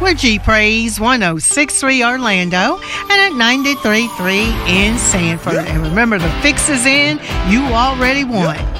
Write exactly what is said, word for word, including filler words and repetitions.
We're G Praise one oh six point three Orlando and at ninety-three point three in Sanford. And remember, the fix is in. You already won.